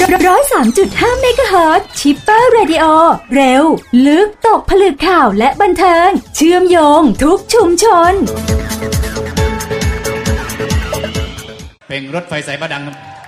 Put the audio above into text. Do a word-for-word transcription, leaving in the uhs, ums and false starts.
ร้อยสามจุดห้าเมกะเฮิรตซ์ชิปเปอร์เรดิโอเร็วลึกตกผลึกข่าวและบันเทิงเชื่อมโยงทุกชุมชนเพลงรถไฟสายบ้าดัง